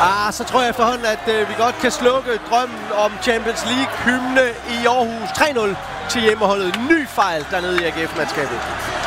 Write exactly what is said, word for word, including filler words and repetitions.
Ah, så tror jeg efterhånden, at øh, vi godt kan slukke drømmen om Champions League-hymne i Aarhus. tre nul til hjemmeholdet. Ny fejl dernede i A G F-mandskabet.